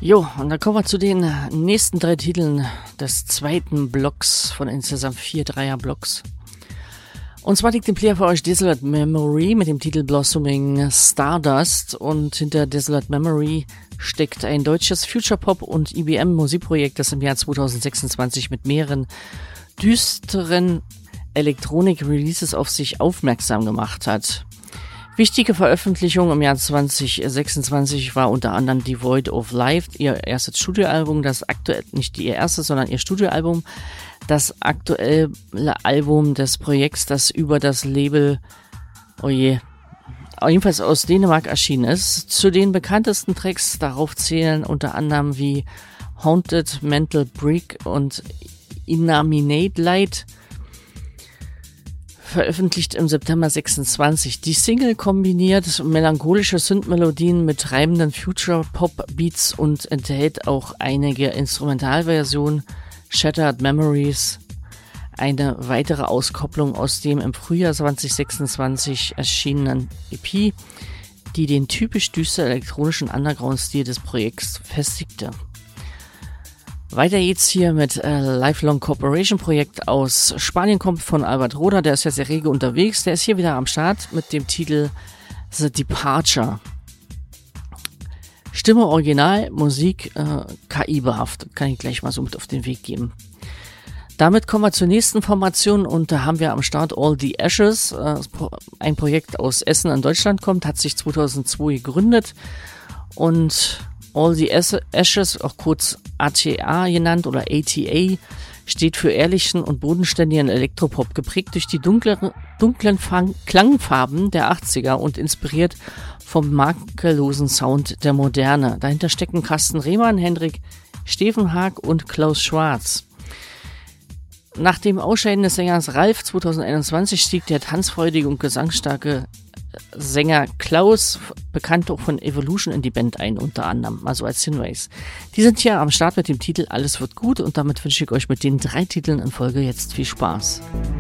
Jo, und dann kommen wir zu den nächsten 3 Titeln des zweiten Blocks von insgesamt 4 Dreier-Blocks. Und zwar liegt im Player für euch Desolate Memory mit dem Titel Blossoming Stardust, und hinter Desolate Memory steckt ein deutsches Future-Pop- und IBM-Musikprojekt, das im Jahr 2026 mit mehreren düsteren Elektronik-Releases auf sich aufmerksam gemacht hat. Wichtige Veröffentlichung im Jahr 2026 war unter anderem Devoid of Life, ihr erstes Studioalbum, das aktuell, nicht ihr erstes, sondern ihr Studioalbum, das aktuelle Album des Projekts, das über das Label, jedenfalls aus Dänemark erschienen ist. Zu den bekanntesten Tracks darauf zählen unter anderem wie Haunted Mental Brick und Inanimate Light, veröffentlicht im September 26. Die Single kombiniert melancholische Synth-Melodien mit treibenden Future-Pop-Beats und enthält auch einige Instrumentalversionen. Shattered Memories, eine weitere Auskopplung aus dem im Frühjahr 2026 erschienenen EP, die den typisch düster elektronischen Underground-Stil des Projekts festigte. Weiter geht's hier mit Lifelong Cooperation Projekt aus Spanien, kommt von Albert Roda, der ist ja sehr rege unterwegs, der ist hier wieder am Start mit dem Titel The Departure. Stimme original, Musik KI-behaftet, kann ich gleich mal so mit auf den Weg geben. Damit kommen wir zur nächsten Formation, und da haben wir am Start All the Ashes, ein Projekt aus Essen in Deutschland kommt, hat sich 2002 gegründet, und All the Ashes, auch kurz ATA genannt oder ATA, steht für ehrlichen und bodenständigen Elektropop, geprägt durch die dunklen Klangfarben der 80er und inspiriert vom makellosen Sound der Moderne. Dahinter stecken Carsten Rehmann, Hendrik Stevenhaag und Klaus Schwarz. Nach dem Ausscheiden des Sängers Ralf 2021 stieg der tanzfreudige und gesangsstarke Sänger Klaus, bekannt auch von Evolution, in die Band ein, unter anderem, also als Hinweis. Die sind hier am Start mit dem Titel Alles wird gut, und damit wünsche ich euch mit den 3 Titeln in Folge jetzt viel Spaß.